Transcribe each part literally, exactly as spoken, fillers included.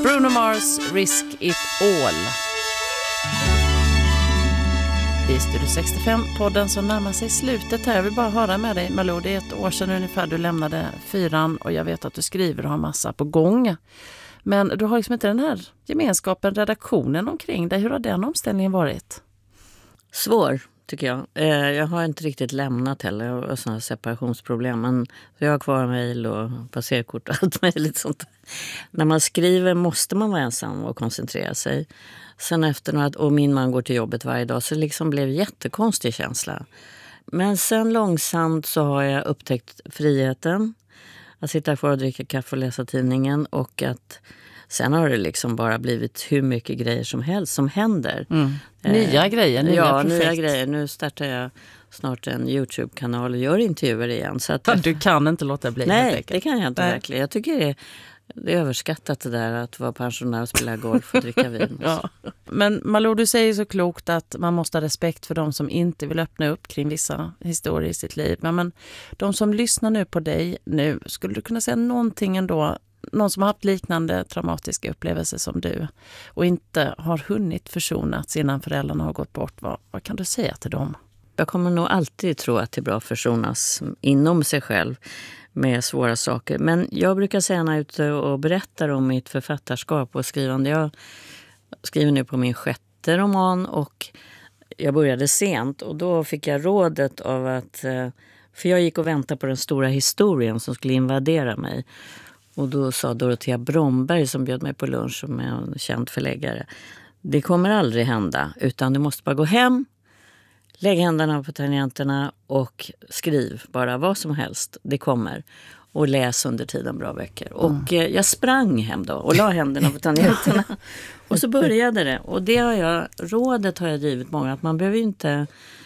Bruno Mars, Risk It All. I Studio sextiofem-podden som närmar sig slutet här. Jag vill bara höra med dig, Malou. Det är ett år sedan ungefär du lämnade fyran och jag vet att du skriver och har massa på gång. Men du har liksom inte den här gemenskapen, redaktionen omkring dig. Hur har den omställningen varit? Svår, tycker jag. Jag har inte riktigt lämnat heller. Jag har sådana separationsproblem. Men jag har kvar mejl och passerkort och allt möjligt sånt. När man skriver måste man vara ensam och koncentrera sig. Sen efter några, och min man går till jobbet varje dag, så det liksom blev jättekonstig känsla. Men sen långsamt så har jag upptäckt friheten. Att sitta kvar och dricka kaffe och läsa tidningen. Och att sen har det liksom bara blivit hur mycket grejer som helst som händer. Mm. Nya eh, grejer, nya ja, projekt. nya grejer. Nu startar jag snart en YouTube-kanal och gör intervjuer igen. Så att, ja, du kan inte låta bli. Nej, det kan jag inte nej. verkligen. Jag tycker det är, det är överskattat det där att vara pensionär och spela golf och dricka vin. ja. Men Malou, du säger så klokt att man måste ha respekt för de som inte vill öppna upp kring vissa historier i sitt liv. Men, men de som lyssnar nu på dig nu, skulle du kunna säga någonting ändå, någon som har haft liknande traumatiska upplevelser som du och inte har hunnit försonats innan föräldrarna har gått bort, vad, vad kan du säga till dem? Jag kommer nog alltid tro att det är bra att försonas inom sig själv med svåra saker. Men jag brukar säga när jag är ute och berättar om mitt författarskap och skrivande. Jag skriver nu på min sjätte roman och jag började sent. Och då fick jag rådet av att, för jag gick och väntade på den stora historien som skulle invadera mig. Och då sa Dorothea Bromberg som bjöd mig på lunch, som är en känd förläggare: det kommer aldrig hända, utan du måste bara gå hem, lägg händerna på tangenterna och skriv bara vad som helst. Det kommer. Och läs under tiden bra böcker. Och mm. jag sprang hem då och la händerna på tangenterna. Och så började det. Och det har jag, rådet har jag givit många, att man behöver inte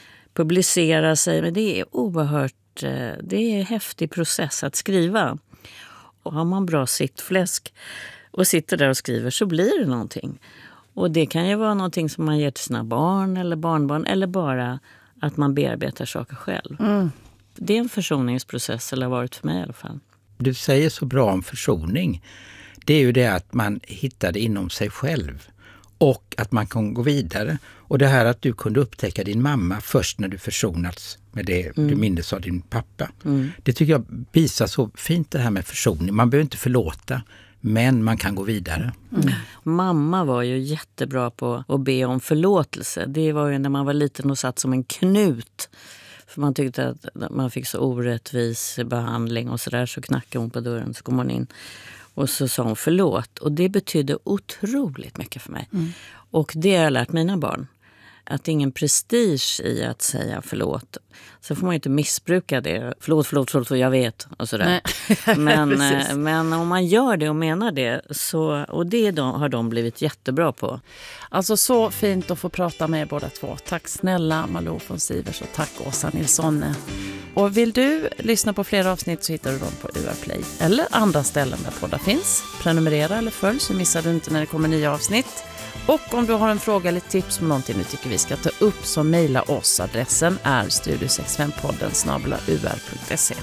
publicera sig. Men det är oerhört, det är en häftig process att skriva. Och har man bra sittfläsk och sitter där och skriver, så blir det någonting. Och det kan ju vara någonting som man ger till sina barn eller barnbarn, eller bara att man bearbetar saker själv. Mm. Det är en försoningsprocess, eller har varit för mig i alla fall. Du säger så bra om försoning. Det är ju det att man hittar det inom sig själv och att man kan gå vidare. Och det här att du kunde upptäcka din mamma först när du försonats med det mm. du minns av din pappa. Mm. Det tycker jag visar så fint, det här med försoning. Man behöver inte förlåta, men man kan gå vidare. Mm. Mamma var ju jättebra på att be om förlåtelse. Det var ju när man var liten och satt som en knut. För man tyckte att man fick så orättvis behandling och sådär, så knackade hon på dörren, så kom hon in. Och så sa hon förlåt. Och det betydde otroligt mycket för mig. Mm. Och det har jag lärt mina barn. Att det är ingen prestige i att säga förlåt. Så får man ju inte missbruka det. Förlåt, förlåt, förlåt, jag vet. Och sådär. men, men om man gör det och menar det. Så, och det de, har de blivit jättebra på. Alltså så fint att få prata med er båda två. Tack snälla Malou von Sivers och tack Åsa Nilsson. Och vill du lyssna på fler avsnitt så hittar du dem på U R Play. Eller andra ställen där poddar finns. Prenumerera eller följ så missar du inte när det kommer nya avsnitt. Och om du har en fråga eller tips om någonting du tycker vi ska ta upp, så mejla oss. Adressen är studio sextiofem-podden snabel-a u r punkt se.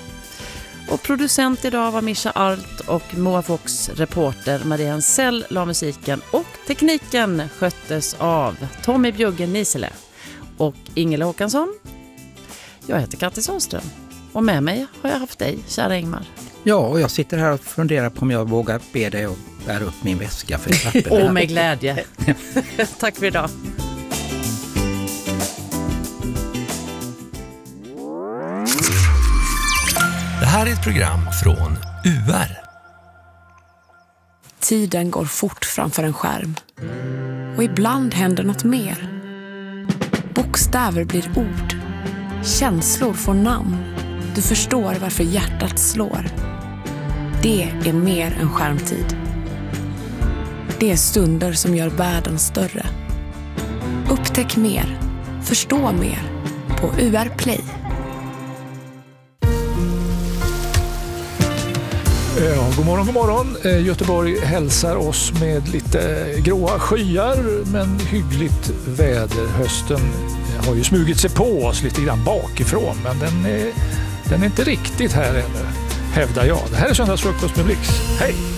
Och producent idag var Mischa Arlt och Moa Fox, reporter Maria Ansell la musiken och tekniken sköttes av Tommy Bjuggen Nisele och Ingela Håkansson. Jag heter Kattis Åström och med mig har jag haft dig, kära Ingmar. Ja, och jag sitter här och funderar på om jag vågar be dig att bära upp min väska för trappen. Åh, med glädje. Tack för idag. Det här är ett program från U R. Tiden går fort framför en skärm. Och ibland händer något mer. Bokstäver blir ord. Känslor får namn. Du förstår varför hjärtat slår. Det är mer än skärmtid. Det är stunder som gör världen större. Upptäck mer. Förstå mer. På U R Play. Ja, god morgon, god morgon. Göteborg hälsar oss med lite gråa skyar men hyggligt väder. Hösten har ju smugit sig på oss lite grann bakifrån, men den är, den är inte riktigt här ännu, hävdar jag. Det här är Söndagsfrukost med Blix. Hej!